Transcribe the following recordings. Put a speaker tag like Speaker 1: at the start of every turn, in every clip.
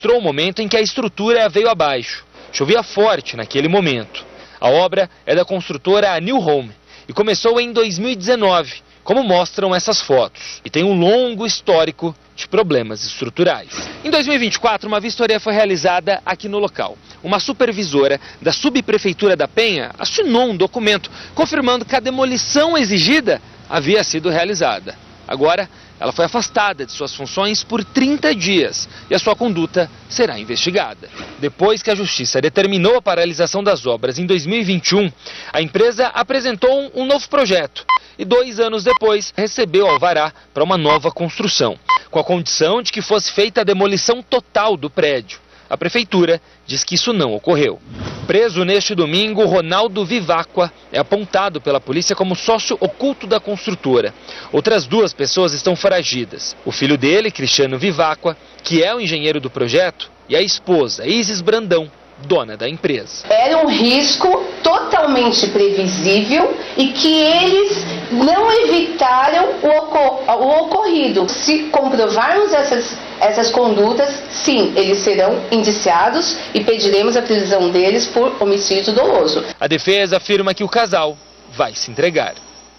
Speaker 1: Mostrou o momento em que a estrutura veio abaixo. Chovia forte naquele momento. A obra é da construtora New Home e começou em 2019, como mostram essas fotos, e tem um longo histórico de problemas estruturais. Em 2024, uma vistoria foi realizada aqui no local. Uma supervisora da subprefeitura da Penha assinou um documento confirmando que a demolição exigida havia sido realizada. Agora, ela foi afastada de suas funções por 30 dias e a sua conduta será investigada. Depois que a Justiça determinou a paralisação das obras em 2021, a empresa apresentou um novo projeto e 2 anos depois recebeu alvará para uma nova construção, com a condição de que fosse feita a demolição total do prédio. A prefeitura diz que isso não ocorreu. Preso neste domingo, Ronaldo Viváqua é apontado pela polícia como sócio oculto da construtora. Outras 2 pessoas estão foragidas. O filho dele, Cristiano Viváqua, que é o engenheiro do projeto, e a esposa, Isis Brandão, dona da empresa.
Speaker 2: Era um risco totalmente previsível e que eles não evitaram o ocorrido. Se comprovarmos essas condutas, sim, eles serão indiciados e pediremos a prisão deles por homicídio doloso.
Speaker 1: A defesa afirma que o casal vai se entregar.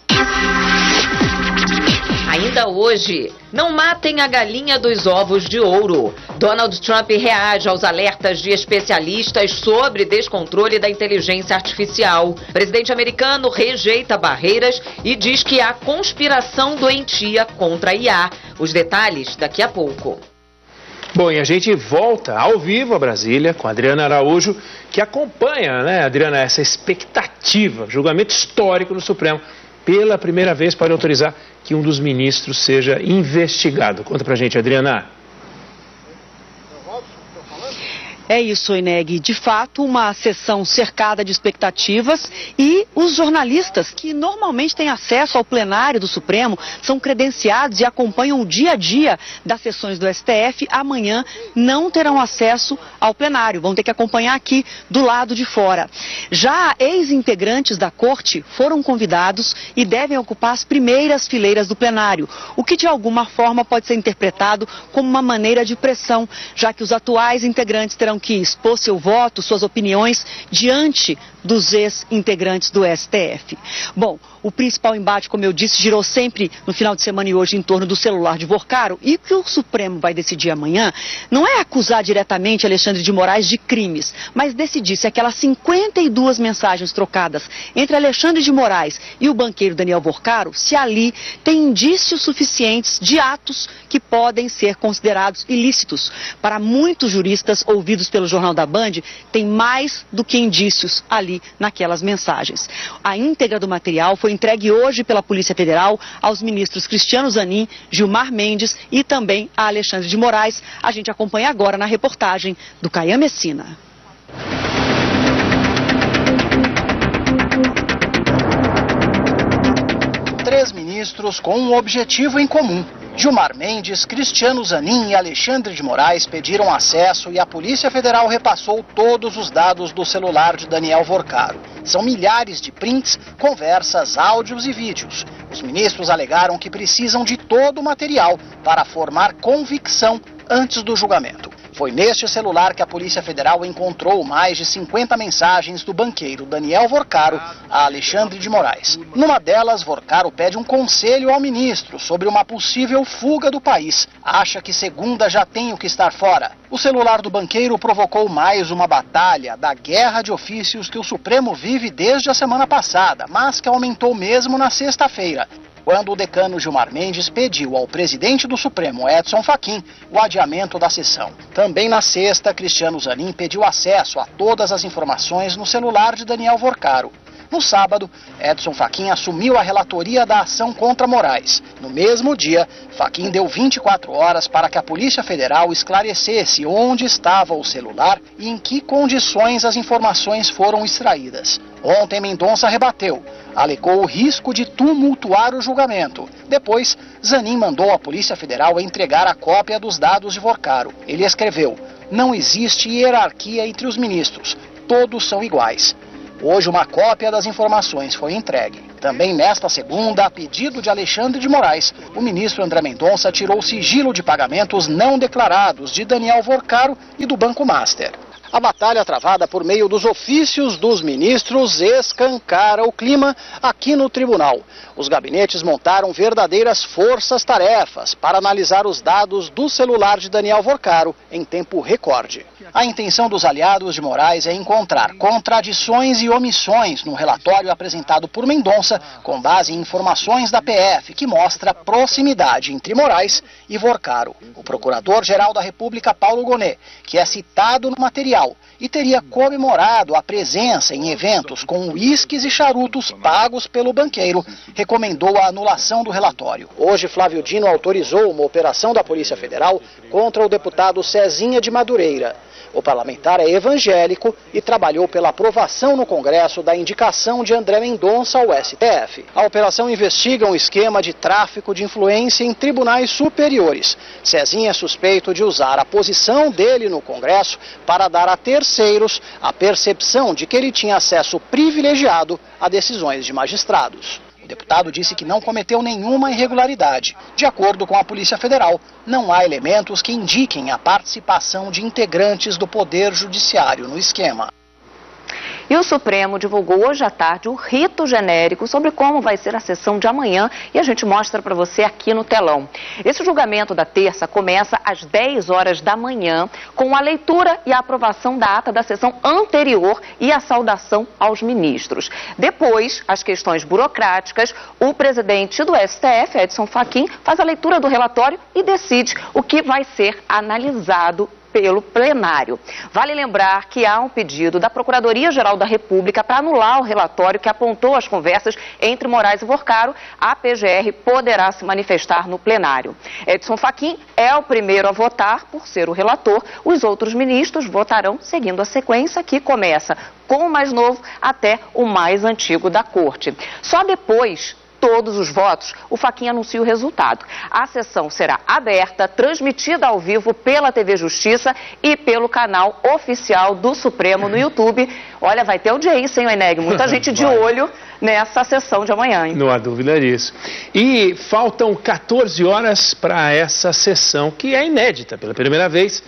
Speaker 3: Ainda hoje, não matem a galinha dos ovos de ouro. Donald Trump reage aos alertas de especialistas sobre descontrole da inteligência artificial. O presidente americano rejeita barreiras e diz que há conspiração doentia contra a IA. Os detalhes daqui a pouco.
Speaker 4: Bom, e a gente volta ao vivo a Brasília com a Adriana Araújo, que acompanha, né, Adriana, essa expectativa, julgamento histórico no Supremo. Pela primeira vez pode autorizar que um dos ministros seja investigado. Conta pra gente, Adriana.
Speaker 5: É isso, Eneg. De fato, uma sessão cercada de expectativas e os jornalistas que normalmente têm acesso ao plenário do Supremo são credenciados e acompanham o dia a dia das sessões do STF. Amanhã não terão acesso ao plenário, vão ter que acompanhar aqui do lado de fora. Já ex-integrantes da corte foram convidados e devem ocupar as primeiras fileiras do plenário, o que de alguma forma pode ser interpretado como uma maneira de pressão, já que os atuais integrantes terão que expor seu voto, suas opiniões, diante dos ex-integrantes do STF. Bom, o principal embate, como eu disse, girou sempre no final de semana e hoje em torno do celular de Vorcaro, e o que o Supremo vai decidir amanhã não é acusar diretamente Alexandre de Moraes de crimes, mas decidir se aquelas 52 mensagens trocadas entre Alexandre de Moraes e o banqueiro Daniel Vorcaro, se ali tem indícios suficientes de atos que podem ser considerados ilícitos. Para muitos juristas ouvidos pelo Jornal da Band, tem mais do que indícios ali naquelas mensagens. A íntegra do material foi entregue hoje pela Polícia Federal aos ministros Cristiano Zanin, Gilmar Mendes e também a Alexandre de Moraes. A gente acompanha agora na reportagem do Caian Messina.
Speaker 6: Três ministros com um objetivo em comum. Gilmar Mendes, Cristiano Zanin e Alexandre de Moraes pediram acesso e a Polícia Federal repassou todos os dados do celular de Daniel Vorcaro. São milhares de prints, conversas, áudios e vídeos. Os ministros alegaram que precisam de todo o material para formar convicção antes do julgamento. Foi neste celular que a Polícia Federal encontrou mais de 50 mensagens do banqueiro Daniel Vorcaro a Alexandre de Moraes. Numa delas, Vorcaro pede um conselho ao ministro sobre uma possível fuga do país. Acha que segunda já tem o que estar fora. O celular do banqueiro provocou mais uma batalha da guerra de ofícios que o Supremo vive desde a semana passada, mas que aumentou mesmo na sexta-feira, quando o decano Gilmar Mendes pediu ao presidente do Supremo, Edson Fachin, o adiamento da sessão. Também na sexta, Cristiano Zanin pediu acesso a todas as informações no celular de Daniel Vorcaro. No sábado, Edson Fachin assumiu a relatoria da ação contra Moraes. No mesmo dia, Fachin deu 24 horas para que a Polícia Federal esclarecesse onde estava o celular e em que condições as informações foram extraídas. Ontem, Mendonça rebateu, alegou o risco de tumultuar o julgamento. Depois, Zanin mandou a Polícia Federal entregar a cópia dos dados de Vorcaro. Ele escreveu: "Não existe hierarquia entre os ministros, todos são iguais." Hoje, uma cópia das informações foi entregue. Também nesta segunda, a pedido de Alexandre de Moraes, o ministro André Mendonça tirou o sigilo de pagamentos não declarados de Daniel Vorcaro e do Banco Master. A batalha travada por meio dos ofícios dos ministros escancara o clima aqui no tribunal. Os gabinetes montaram verdadeiras forças-tarefas para analisar os dados do celular de Daniel Vorcaro em tempo recorde. A intenção dos aliados de Moraes é encontrar contradições e omissões no relatório apresentado por Mendonça, com base em informações da PF, que mostra proximidade entre Moraes e Vorcaro. O procurador-geral da República, Paulo Gonet, que é citado no material e teria comemorado a presença em eventos com uísques e charutos pagos pelo banqueiro, recomendou a anulação do relatório. Hoje, Flávio Dino autorizou uma operação da Polícia Federal contra o deputado Cezinha de Madureira. O parlamentar é evangélico e trabalhou pela aprovação no Congresso da indicação de André Mendonça ao STF. A operação investiga um esquema de tráfico de influência em tribunais superiores. Cezinha é suspeito de usar a posição dele no Congresso para dar a terceiros a percepção de que ele tinha acesso privilegiado a decisões de magistrados. O deputado disse que não cometeu nenhuma irregularidade. De acordo com a Polícia Federal, não há elementos que indiquem a participação de integrantes do Poder Judiciário no esquema.
Speaker 3: E o Supremo divulgou hoje à tarde o rito genérico sobre como vai ser a sessão de amanhã e a gente mostra para você aqui no telão. Esse julgamento da terça começa às 10 horas da manhã com a leitura e a aprovação da ata da sessão anterior e a saudação aos ministros. Depois, as questões burocráticas, o presidente do STF, Edson Fachin, faz a leitura do relatório e decide o que vai ser analisado pelo plenário. Vale lembrar que há um pedido da Procuradoria-Geral da República para anular o relatório que apontou as conversas entre Moraes e Vorcaro. A PGR poderá se manifestar no plenário. Edson Fachin é o primeiro a votar por ser o relator. Os outros ministros votarão seguindo a sequência que começa com o mais novo até o mais antigo da corte. Só depois todos os votos, o Fachin anuncia o resultado. A sessão será aberta, transmitida ao vivo pela TV Justiça e pelo canal oficial do Supremo no YouTube. Olha, vai ter audiência, hein, Eneg? Muita gente de olho nessa sessão de amanhã, hein?
Speaker 4: Não há dúvida disso. E faltam 14 horas para essa sessão, que é inédita. Pela primeira vez,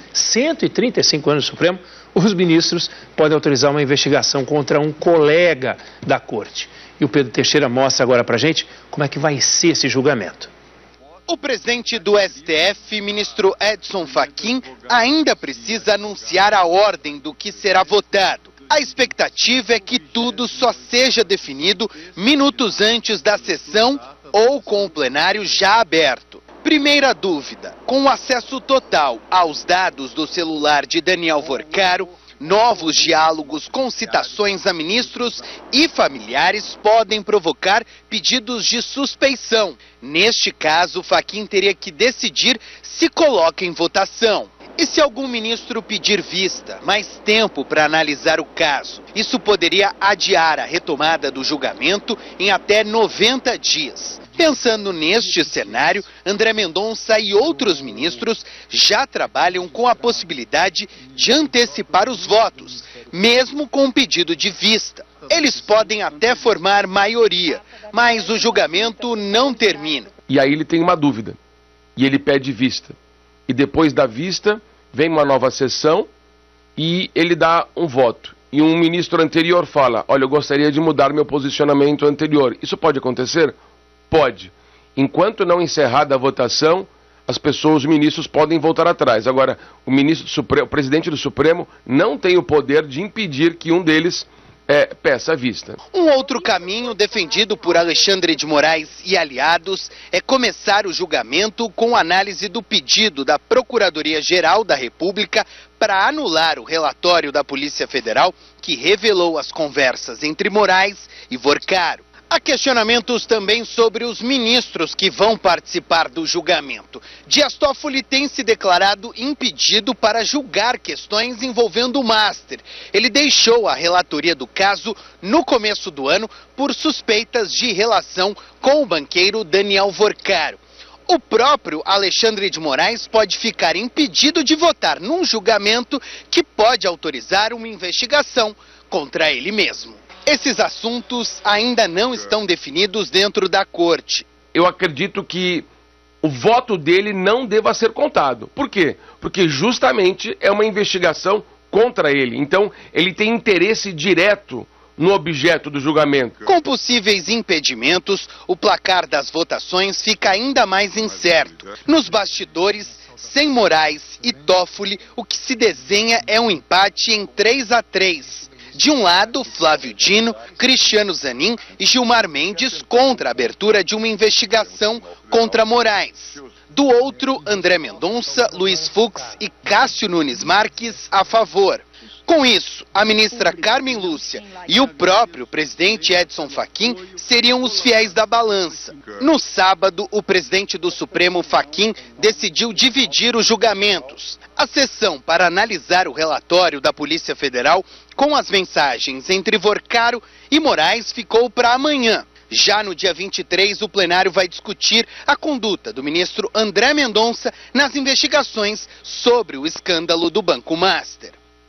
Speaker 4: 135 anos do Supremo, os ministros podem autorizar uma investigação contra um colega da Corte. E o Pedro Teixeira mostra agora pra gente como é que vai ser esse julgamento.
Speaker 7: O presidente do STF, ministro Edson Fachin, ainda precisa anunciar a ordem do que será votado. A expectativa é que tudo só seja definido minutos antes da sessão ou com o plenário já aberto. Primeira dúvida: com o acesso total aos dados do celular de Daniel Vorcaro, novos diálogos com citações a ministros e familiares podem provocar pedidos de suspeição. Neste caso, Fachin teria que decidir se coloca em votação. E se algum ministro pedir vista, mais tempo para analisar o caso? Isso poderia adiar a retomada do julgamento em até 90 dias. Pensando neste cenário, André Mendonça e outros ministros já trabalham com a possibilidade de antecipar os votos, mesmo com pedido de vista. Eles podem até formar maioria, mas o julgamento não termina.
Speaker 8: E aí ele tem uma dúvida, e ele pede vista. E depois da vista, vem uma nova sessão e ele dá um voto. E um ministro anterior fala: olha, eu gostaria de mudar meu posicionamento anterior. Isso pode acontecer? Pode. Enquanto não encerrada a votação, os ministros podem voltar atrás. Agora, o presidente do Supremo não tem o poder de impedir que um deles peça a vista.
Speaker 7: Um outro caminho defendido por Alexandre de Moraes e aliados é começar o julgamento com análise do pedido da Procuradoria-Geral da República para anular o relatório da Polícia Federal que revelou as conversas entre Moraes e Vorcaro. Há questionamentos também sobre os ministros que vão participar do julgamento. Dias Toffoli tem se declarado impedido para julgar questões envolvendo o Master. Ele deixou a relatoria do caso no começo do ano por suspeitas de relação com o banqueiro Daniel Vorcaro. O próprio Alexandre de Moraes pode ficar impedido de votar num julgamento que pode autorizar uma investigação contra ele mesmo. Esses assuntos ainda não estão definidos dentro da corte.
Speaker 8: Eu acredito que o voto dele não deva ser contado. Por quê? Porque justamente é uma investigação contra ele. Então, ele tem interesse direto no objeto do julgamento.
Speaker 7: Com possíveis impedimentos, o placar das votações fica ainda mais incerto. Nos bastidores, sem Moraes e Toffoli, o que se desenha é um empate em 3-3. De um lado, Flávio Dino, Cristiano Zanin e Gilmar Mendes contra a abertura de uma investigação contra Moraes. Do outro, André Mendonça, Luiz Fux e Cássio Nunes Marques a favor. Com isso, a ministra Carmen Lúcia e o próprio presidente Edson Fachin seriam os fiéis da balança. No sábado, o presidente do Supremo, Fachin, decidiu dividir os julgamentos. A sessão para analisar o relatório da Polícia Federal com as mensagens entre Vorcaro e Moraes ficou para amanhã. Já no dia 23, o plenário vai discutir a conduta do ministro André Mendonça nas investigações sobre o escândalo do Banco Master.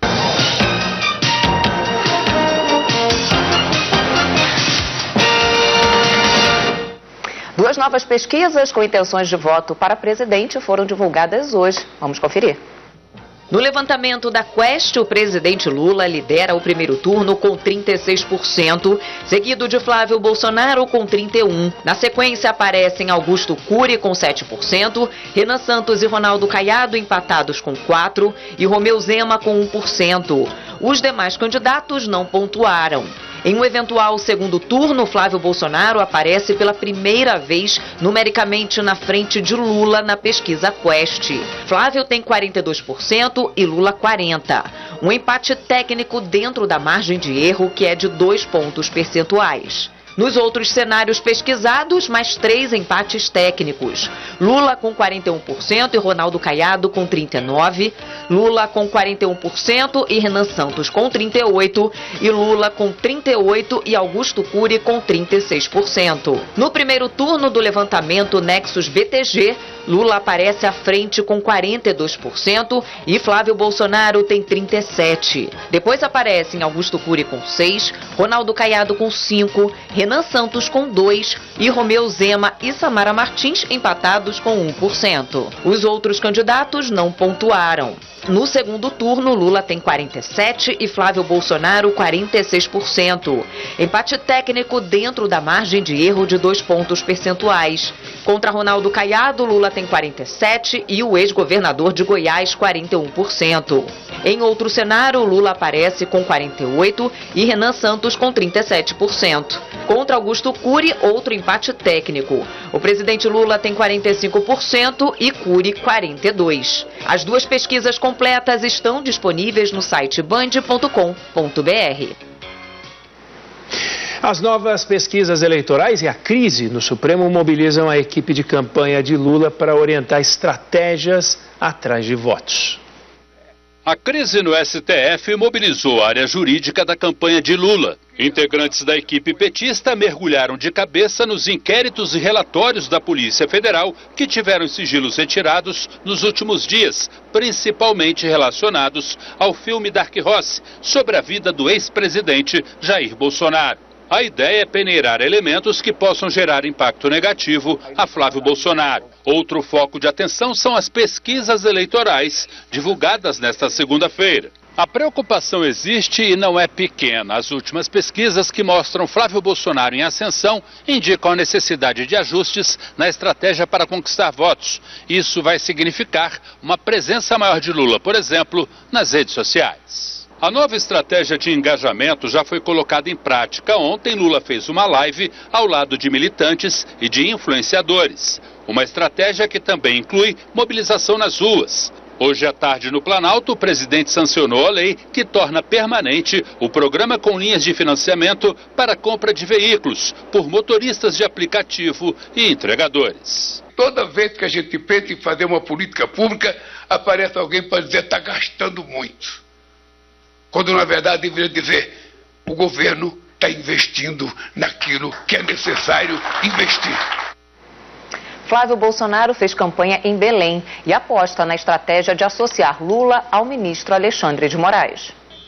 Speaker 3: Duas novas pesquisas com intenções de voto para presidente foram divulgadas hoje. Vamos conferir. No levantamento da Quest, o presidente Lula lidera o primeiro turno com 36%, seguido de Flávio Bolsonaro com 31%. Na sequência aparecem Augusto Cury com 7%, Renan Santos e Ronaldo Caiado empatados com 4% e Romeu Zema com 1%. Os demais candidatos não pontuaram. Em um eventual segundo turno, Flávio Bolsonaro aparece pela primeira vez numericamente na frente de Lula na pesquisa Quest. Flávio tem 42% e Lula 40%. Um empate técnico dentro da margem de erro que é de 2 pontos percentuais. Nos outros cenários pesquisados, mais 3 empates técnicos. Lula com 41% e Ronaldo Caiado com 39%. Lula com 41% e Renan Santos com 38%. E Lula com 38% e Augusto Cury com 36%. No primeiro turno do levantamento Nexus BTG, Lula aparece à frente com 42% e Flávio Bolsonaro tem 37%. Depois aparecem Augusto Cury com 6%, Ronaldo Caiado com 5%, Renan Santos com 2% e Romeu Zema e Samara Martins empatados com 1%. Os outros candidatos não pontuaram. No segundo turno, Lula tem 47% e Flávio Bolsonaro 46%. Empate técnico dentro da margem de erro de 2 pontos percentuais. Contra Ronaldo Caiado, Lula tem 47% e o ex-governador de Goiás 41%. Em outro cenário, Lula aparece com 48% e Renan Santos com 37%. Contra Augusto Cury, outro empate técnico. O presidente Lula tem 45% e Cury 42%. As duas pesquisas completas estão disponíveis no site band.com.br.
Speaker 4: As novas pesquisas eleitorais e a crise no Supremo mobilizam a equipe de campanha de Lula para orientar estratégias atrás de votos.
Speaker 9: A crise no STF mobilizou a área jurídica da campanha de Lula. Integrantes da equipe petista mergulharam de cabeça nos inquéritos e relatórios da Polícia Federal que tiveram sigilos retirados nos últimos dias, principalmente relacionados ao filme Dark Horse sobre a vida do ex-presidente Jair Bolsonaro. A ideia é peneirar elementos que possam gerar impacto negativo a Flávio Bolsonaro. Outro foco de atenção são as pesquisas eleitorais divulgadas nesta segunda-feira. A preocupação existe e não é pequena. As últimas pesquisas que mostram Flávio Bolsonaro em ascensão indicam a necessidade de ajustes na estratégia para conquistar votos. Isso vai significar uma presença maior de Lula, por exemplo, nas redes sociais. A nova estratégia de engajamento já foi colocada em prática. Ontem, Lula fez uma live ao lado de militantes e de influenciadores. Uma estratégia que também inclui mobilização nas ruas. Hoje à tarde, no Planalto, o presidente sancionou a lei que torna permanente o programa com linhas de financiamento para a compra de veículos por motoristas de aplicativo e entregadores.
Speaker 10: Toda vez que a gente pensa em fazer uma política pública, aparece alguém para dizer que está gastando muito. Quando, na verdade, deveria dizer, o governo está investindo naquilo que é necessário investir.
Speaker 3: Flávio Bolsonaro fez campanha em Belém e aposta na estratégia de associar Lula ao ministro Alexandre de Moraes.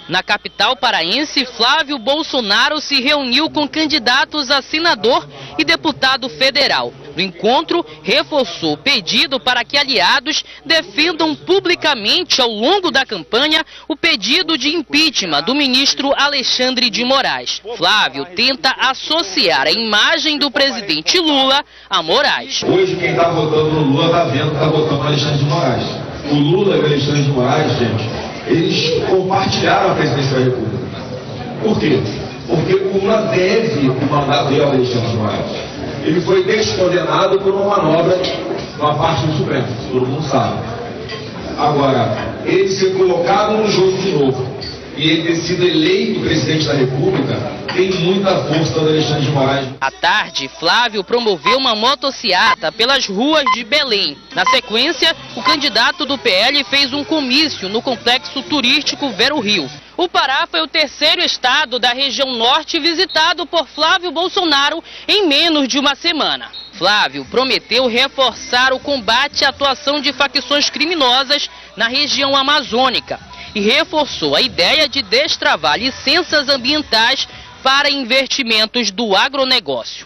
Speaker 11: Na capital paraense, Flávio Bolsonaro se reuniu com candidatos a senador e deputado federal. No encontro, reforçou o pedido para que aliados defendam publicamente ao longo da campanha o pedido de impeachment do ministro Alexandre de Moraes. Flávio tenta associar a imagem do presidente Lula a Moraes.
Speaker 12: Hoje quem está votando no Lula está vendo que está votando no Alexandre de Moraes. O Lula e o Alexandre de Moraes, gente, eles compartilharam a presidência da República. Por quê? Porque o Lula deve o mandato dele ao Alexandre de Moraes. Ele foi descondenado por uma manobra da parte do Supremo, todo mundo sabe. Agora, ele ser colocado no jogo de novo e ele ter sido eleito presidente da República tem muita força do Alexandre de Moraes.
Speaker 11: À tarde, Flávio promoveu uma motociata pelas ruas de Belém. Na sequência, o candidato do PL fez um comício no complexo turístico Vero Rio. O Pará foi o terceiro estado da região norte visitado por Flávio Bolsonaro em menos de uma semana. Flávio prometeu reforçar o combate à atuação de facções criminosas na região amazônica e reforçou a ideia de destravar licenças ambientais para investimentos do agronegócio.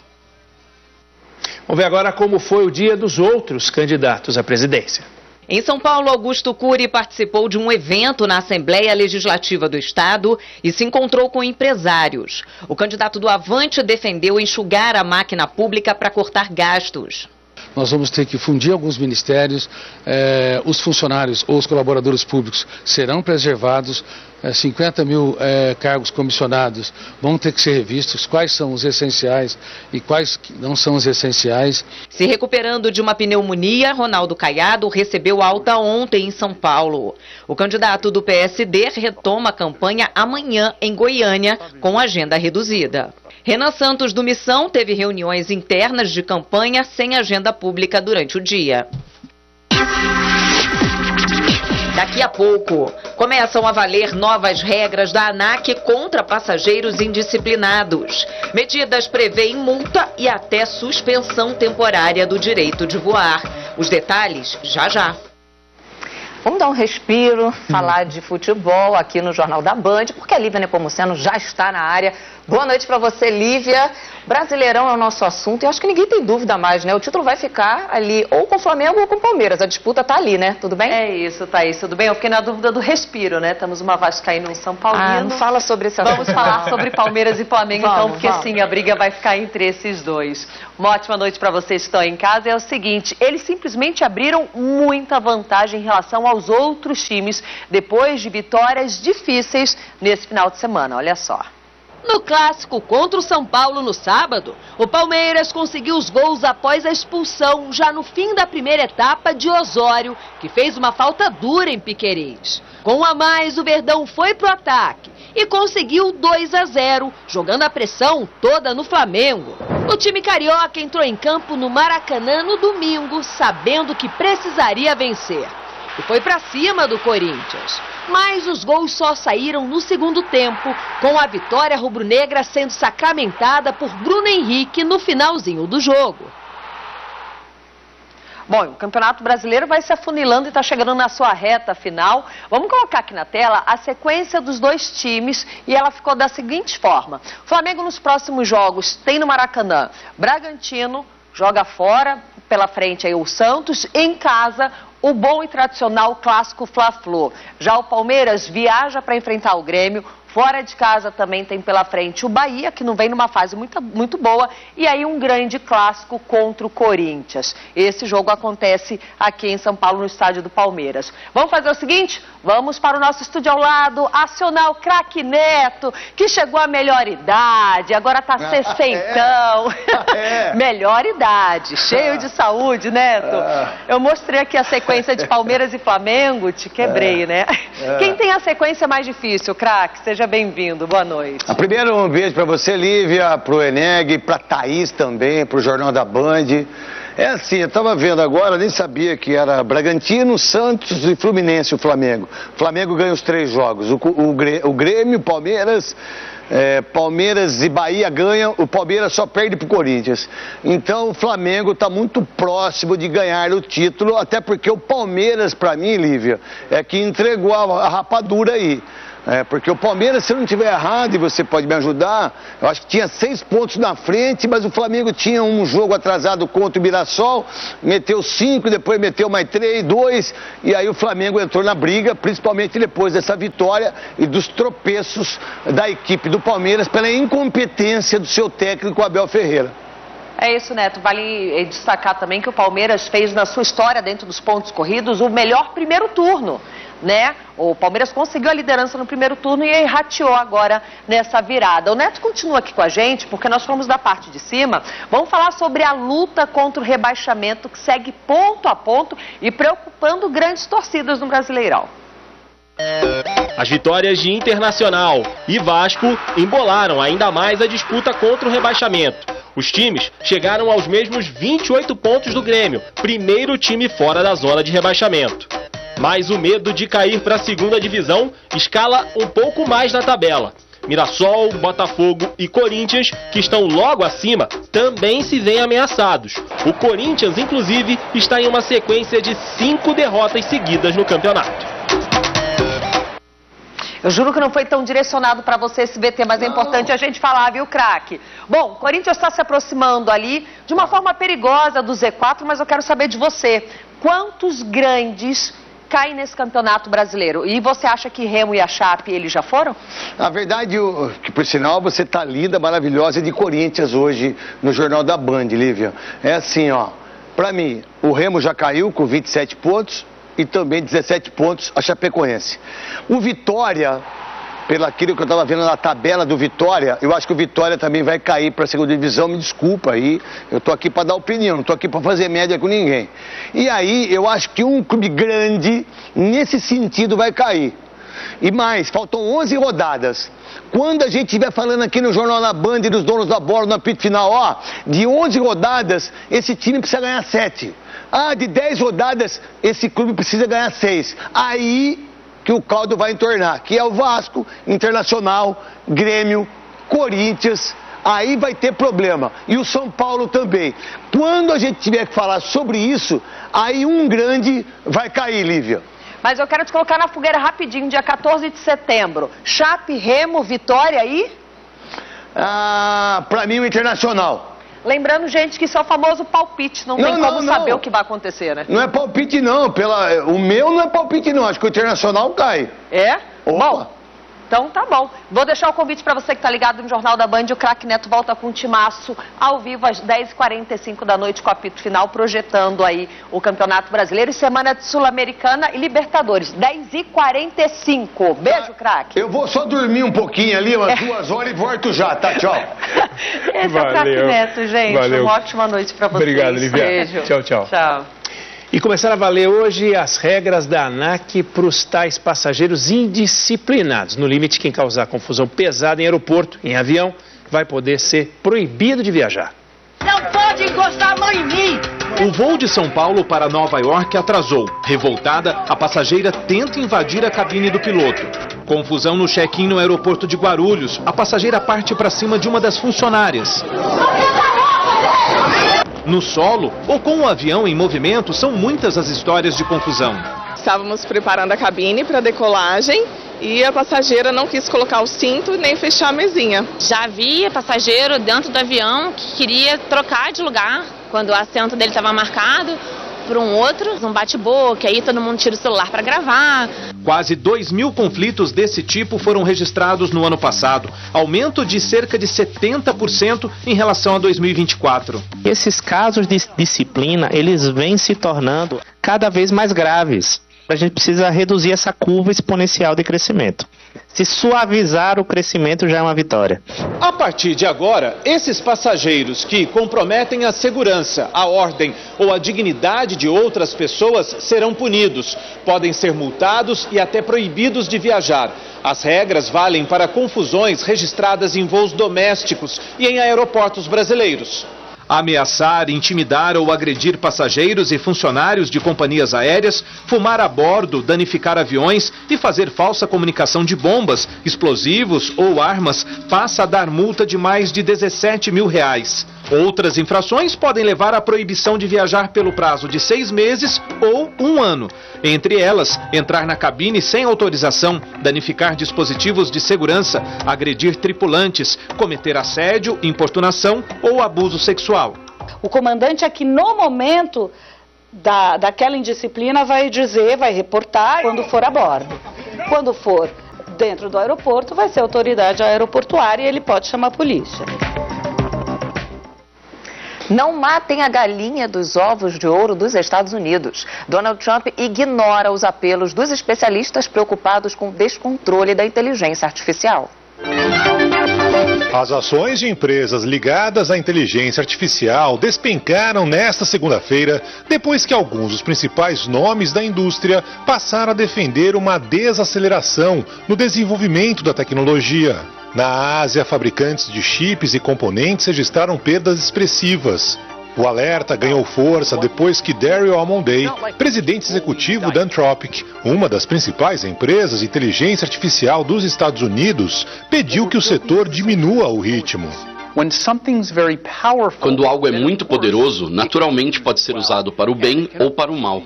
Speaker 4: Vamos ver agora como foi o dia dos outros candidatos à presidência.
Speaker 3: Em São Paulo, Augusto Cury participou de um evento na Assembleia Legislativa do Estado e se encontrou com empresários. O candidato do Avante defendeu enxugar a máquina pública para cortar gastos.
Speaker 13: Nós vamos ter que fundir alguns ministérios, os funcionários ou os colaboradores públicos serão preservados, 50 mil cargos comissionados vão ter que ser revistos, quais são os essenciais e quais não são os essenciais.
Speaker 3: Se recuperando de uma pneumonia, Ronaldo Caiado recebeu alta ontem em São Paulo. O candidato do PSD retoma a campanha amanhã em Goiânia, com agenda reduzida. Renan Santos do Missão teve reuniões internas de campanha sem agenda pública durante o dia. Daqui a pouco, começam a valer novas regras da ANAC contra passageiros indisciplinados. Medidas prevêem multa e até suspensão temporária do direito de voar. Os detalhes já já. Vamos dar um respiro, falar de futebol aqui no Jornal da Band, porque a Lívia Nepomuceno já está na área. Boa noite para você, Lívia. Brasileirão é o nosso assunto e acho que ninguém tem dúvida mais, né? O título vai ficar ali ou com o Flamengo ou com o Palmeiras. A disputa tá ali, né? Tudo bem?
Speaker 14: É isso, Thaís, tudo bem? Eu fiquei na dúvida do respiro, né? Temos uma vascaína e um São Paulino.
Speaker 3: Não fala sobre esse assunto.
Speaker 14: Vamos falar sobre Palmeiras e Flamengo, então, porque sim, a briga vai ficar entre esses dois. Uma ótima noite para vocês que estão em casa. É o seguinte, eles simplesmente abriram muita vantagem em relação aos outros times depois de vitórias difíceis nesse final de semana. Olha só.
Speaker 15: No clássico contra o São Paulo no sábado, o Palmeiras conseguiu os gols após a expulsão já no fim da primeira etapa de Osório, que fez uma falta dura em Piquerez. Com um a mais, o Verdão foi pro ataque e conseguiu 2-0, jogando a pressão toda no Flamengo. O time carioca entrou em campo no Maracanã no domingo, sabendo que precisaria vencer. E foi para cima do Corinthians. Mas os gols só saíram no segundo tempo, com a vitória rubro-negra sendo sacramentada por Bruno Henrique no finalzinho do jogo.
Speaker 14: Bom, o Campeonato Brasileiro vai se afunilando e está chegando na sua reta final. Vamos colocar aqui na tela a sequência dos dois times e ela ficou da seguinte forma. O Flamengo nos próximos jogos tem no Maracanã Bragantino, joga fora, pela frente aí o Santos, em casa o bom e tradicional clássico Fla-Flu. Já o Palmeiras viaja para enfrentar o Grêmio. Fora de casa também tem pela frente o Bahia, que não vem numa fase muito boa, e aí um grande clássico contra o Corinthians. Esse jogo acontece aqui em São Paulo, no estádio do Palmeiras. Vamos fazer o seguinte? Vamos para o nosso estúdio ao lado, acionar o craque Neto, que chegou à melhor idade, agora está 60. Melhor idade, cheio de saúde, Neto. Eu mostrei aqui a sequência de Palmeiras e Flamengo, te quebrei, né? Quem tem a sequência mais difícil, craque? Seja bem-vindo, boa noite.
Speaker 16: Primeiro, um beijo para você, Lívia, pro Eneg, pra Thaís também, pro Jornal da Band. É assim, eu tava vendo agora, nem sabia que era Bragantino, Santos e Fluminense o Flamengo. O Flamengo ganha os 3 jogos. O Grêmio, Palmeiras, Palmeiras e Bahia ganham, o Palmeiras só perde pro Corinthians. Então o Flamengo está muito próximo de ganhar o título, até porque o Palmeiras, para mim, Lívia, é que entregou a rapadura aí. Porque o Palmeiras, se eu não estiver errado, e você pode me ajudar, eu acho que tinha 6 pontos na frente, mas o Flamengo tinha um jogo atrasado contra o Mirassol, meteu 5, depois meteu mais 3, 2, e aí o Flamengo entrou na briga, principalmente depois dessa vitória e dos tropeços da equipe do Palmeiras pela incompetência do seu técnico Abel Ferreira.
Speaker 14: É isso, Neto. Vale destacar também que o Palmeiras fez na sua história, dentro dos pontos corridos, o melhor primeiro turno, né? O Palmeiras conseguiu a liderança no primeiro turno e rateou agora nessa virada. O Neto continua aqui com a gente, porque nós fomos da parte de cima. Vamos falar sobre a luta contra o rebaixamento, que segue ponto a ponto e preocupando grandes torcidas no Brasileirão.
Speaker 17: As vitórias de Internacional e Vasco embolaram ainda mais a disputa contra o rebaixamento. Os times chegaram aos mesmos 28 pontos do Grêmio, primeiro time fora da zona de rebaixamento. Mas o medo de cair para a segunda divisão escala um pouco mais na tabela. Mirassol, Botafogo e Corinthians, que estão logo acima, também se veem ameaçados. O Corinthians, inclusive, está em uma sequência de 5 derrotas seguidas no campeonato.
Speaker 14: Eu juro que não foi tão direcionado para você esse BT, mas é importante a gente falar, viu, craque? Bom, o Corinthians está se aproximando ali de uma forma perigosa do Z4, mas eu quero saber de você. Quantos grandes caem nesse campeonato brasileiro? E você acha que Remo e a Chape, eles já foram?
Speaker 16: A verdade, que por sinal você tá linda, maravilhosa de Corinthians hoje no Jornal da Band, Lívia. É assim, ó, pra mim, o Remo já caiu com 27 pontos e também 17 pontos a Chapecoense. O Vitória, pelo aquilo que eu estava vendo na tabela do Vitória, eu acho que o Vitória também vai cair para a segunda divisão, me desculpa aí, eu tô aqui para dar opinião, não tô aqui para fazer média com ninguém. E aí, eu acho que um clube grande, nesse sentido, vai cair. E mais, faltam 11 rodadas. Quando a gente estiver falando aqui no Jornal da Band e dos donos da bola no apito final, ó, de 11 rodadas, esse time precisa ganhar 7. Ah, de 10 rodadas, esse clube precisa ganhar 6. Aí que o caldo vai entornar, que é o Vasco, Internacional, Grêmio, Corinthians, aí vai ter problema. E o São Paulo também. Quando a gente tiver que falar sobre isso, aí um grande vai cair, Lívia.
Speaker 14: Mas eu quero te colocar na fogueira rapidinho, dia 14 de setembro. Chape, Remo, Vitória aí?
Speaker 16: Ah, pra mim o Internacional.
Speaker 14: Lembrando, gente, que isso é o famoso palpite, não tem como saber o que vai acontecer, né?
Speaker 16: Não é palpite não, o meu não é palpite não, acho que o Internacional cai.
Speaker 14: É?
Speaker 16: Opa.
Speaker 14: Bom, então tá bom. Vou deixar o convite para você que tá ligado no Jornal da Band, o craque Neto volta com um timaço ao vivo às 10h45 da noite com o apito final, projetando aí o Campeonato Brasileiro e Semana de Sul-Americana e Libertadores, 10h45. Beijo, craque.
Speaker 16: Eu vou só dormir um pouquinho ali, umas 2 horas e volto já, tá? Tchau.
Speaker 14: Esse é o craque Neto, gente.
Speaker 4: Valeu.
Speaker 14: Uma ótima noite para vocês.
Speaker 4: Obrigado, Lívia.
Speaker 14: Beijo.
Speaker 4: Tchau, tchau.
Speaker 14: Tchau.
Speaker 4: E começaram a valer hoje as regras da ANAC para os tais passageiros indisciplinados. No limite, quem causar confusão pesada em aeroporto, em avião, vai poder ser proibido de viajar.
Speaker 18: Não pode encostar a mão em mim!
Speaker 19: O voo de São Paulo para Nova York atrasou. Revoltada, a passageira tenta invadir a cabine do piloto. Confusão no check-in no aeroporto de Guarulhos. A passageira parte para cima de uma das funcionárias. No solo ou com o avião em movimento, são muitas as histórias de confusão.
Speaker 20: Estávamos preparando a cabine para decolagem e a passageira não quis colocar o cinto nem fechar a mesinha.
Speaker 21: Já havia passageiro dentro do avião que queria trocar de lugar quando o assento dele estava marcado por um outro, um bate-boca, aí todo mundo tira o celular para gravar.
Speaker 19: Quase 2.000 conflitos desse tipo foram registrados no ano passado, aumento de cerca de 70% em relação a 2024.
Speaker 22: Esses casos de disciplina, eles vêm se tornando cada vez mais graves. A gente precisa reduzir essa curva exponencial de crescimento. Se suavizar o crescimento já é uma vitória.
Speaker 19: A partir de agora, esses passageiros que comprometem a segurança, a ordem ou a dignidade de outras pessoas serão punidos. Podem ser multados e até proibidos de viajar. As regras valem para confusões registradas em voos domésticos e em aeroportos brasileiros. Ameaçar, intimidar ou agredir passageiros e funcionários de companhias aéreas, fumar a bordo, danificar aviões e fazer falsa comunicação de bombas, explosivos ou armas passa a dar multa de mais de R$17 mil. Outras infrações podem levar à proibição de viajar pelo prazo de 6 meses ou 1 ano. Entre elas, entrar na cabine sem autorização, danificar dispositivos de segurança, agredir tripulantes, cometer assédio, importunação ou abuso sexual.
Speaker 1: O comandante aqui no momento daquela indisciplina vai dizer, vai reportar quando for a bordo. Quando for dentro do aeroporto, vai ser a autoridade aeroportuária e ele pode chamar a polícia.
Speaker 3: Não matem a galinha dos ovos de ouro dos Estados Unidos. Donald Trump ignora os apelos dos especialistas preocupados com o descontrole da inteligência artificial.
Speaker 2: As ações de empresas ligadas à inteligência artificial despencaram nesta segunda-feira, depois que alguns dos principais nomes da indústria passaram a defender uma desaceleração no desenvolvimento da tecnologia. Na Ásia, fabricantes de chips e componentes registraram perdas expressivas. O alerta ganhou força depois que Daryl Amodei, presidente executivo da Anthropic, uma das principais empresas de inteligência artificial dos Estados Unidos, pediu que o setor diminua o ritmo.
Speaker 23: Quando algo é muito poderoso, naturalmente pode ser usado para o bem ou para o mal.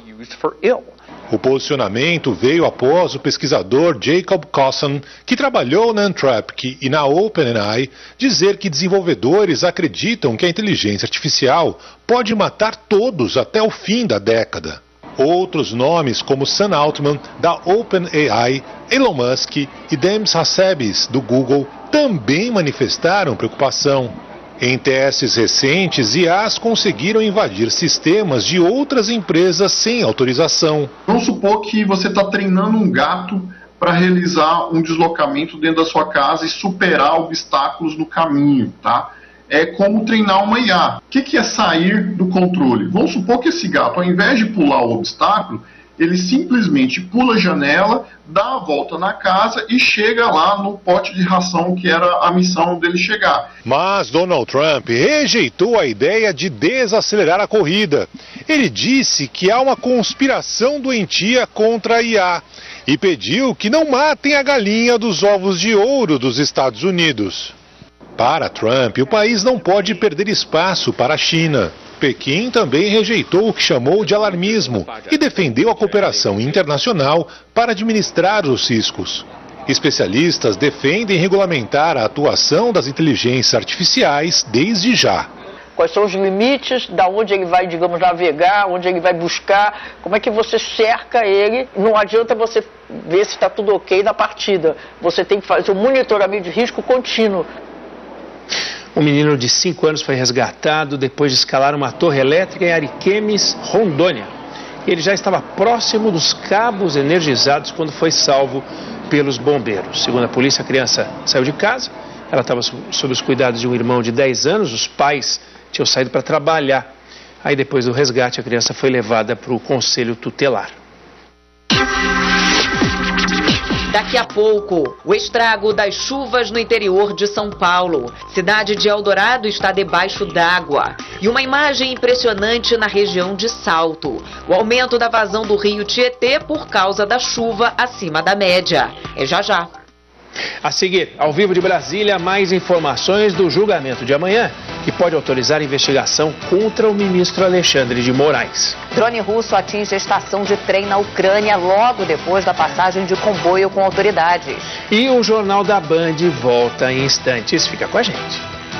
Speaker 2: O posicionamento veio após o pesquisador Jacob Cosson, que trabalhou na Anthropic e na OpenAI, dizer que desenvolvedores acreditam que a inteligência artificial pode matar todos até o fim da década. Outros nomes como Sam Altman, da OpenAI, Elon Musk e Demis Hassabis, do Google, também manifestaram preocupação. Em testes recentes, IAs conseguiram invadir sistemas de outras empresas sem autorização.
Speaker 24: Vamos supor que você está treinando um gato para realizar um deslocamento dentro da sua casa e superar obstáculos no caminho, tá? É como treinar uma IA. O que é sair do controle? Vamos supor que esse gato, ao invés de pular o obstáculo, ele simplesmente pula a janela, dá a volta na casa e chega lá no pote de ração que era a missão dele chegar.
Speaker 2: Mas Donald Trump rejeitou a ideia de desacelerar a corrida. Ele disse que há uma conspiração doentia contra a IA e pediu que não matem a galinha dos ovos de ouro dos Estados Unidos. Para Trump, o país não pode perder espaço para a China. Pequim também rejeitou o que chamou de alarmismo e defendeu a cooperação internacional para administrar os riscos. Especialistas defendem regulamentar a atuação das inteligências artificiais desde já.
Speaker 25: Quais são os limites, da onde ele vai, digamos, navegar, onde ele vai buscar, como é que você cerca ele. Não adianta você ver se está tudo ok na partida. Você tem que fazer um monitoramento de risco contínuo.
Speaker 4: Um menino de 5 anos foi resgatado depois de escalar uma torre elétrica em Ariquemes, Rondônia. Ele já estava próximo dos cabos energizados quando foi salvo pelos bombeiros. Segundo a polícia, a criança saiu de casa, ela estava sob os cuidados de um irmão de 10 anos, os pais tinham saído para trabalhar. Aí depois do resgate, a criança foi levada para o conselho tutelar.
Speaker 3: Daqui a pouco, o estrago das chuvas no interior de São Paulo. Cidade de Eldorado está debaixo d'água. E uma imagem impressionante na região de Salto. O aumento da vazão do rio Tietê por causa da chuva acima da média. É já já.
Speaker 4: A seguir, ao vivo de Brasília, mais informações do julgamento de amanhã, que pode autorizar investigação contra o ministro Alexandre de Moraes.
Speaker 3: Drone russo atinge a estação de trem na Ucrânia logo depois da passagem de comboio com autoridades.
Speaker 4: E o Jornal da Band volta em instantes. Fica com a gente.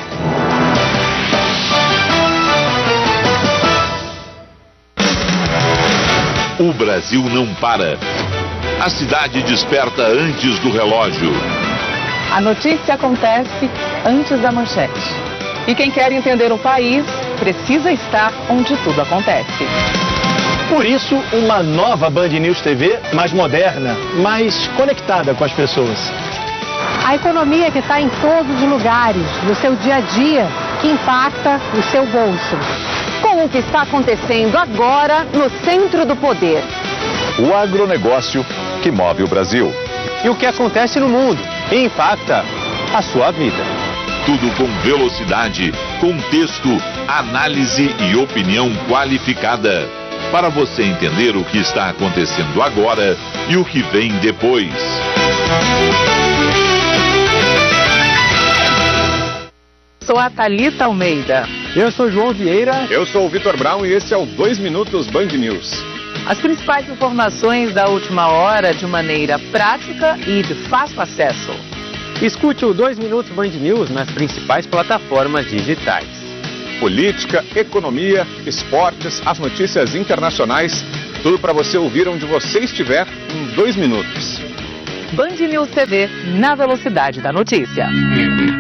Speaker 26: O Brasil não para. A cidade desperta antes do relógio.
Speaker 27: A notícia acontece antes da manchete. E quem quer entender o país precisa estar onde tudo acontece.
Speaker 28: Por isso, uma nova Band News TV mais moderna, mais conectada com as pessoas.
Speaker 29: A economia que está em todos os lugares, no seu dia a dia, que impacta o seu bolso.
Speaker 14: Com o que está acontecendo agora no centro do poder.
Speaker 30: O agronegócio que move o Brasil.
Speaker 28: E o que acontece no mundo e impacta a sua vida.
Speaker 26: Tudo com velocidade, contexto, análise e opinião qualificada. Para você entender o que está acontecendo agora e o que vem depois.
Speaker 27: Sou a Thalita Almeida.
Speaker 5: Eu sou João Vieira. Eu sou o Vitor Brown e esse é o 2 Minutos Band News.
Speaker 27: As principais informações da última hora de maneira prática e de fácil acesso.
Speaker 5: Escute o 2 Minutos Band News nas principais plataformas digitais. Política, economia, esportes, as notícias internacionais, tudo para você ouvir onde você estiver em 2 minutos.
Speaker 27: Band News TV, na velocidade da notícia.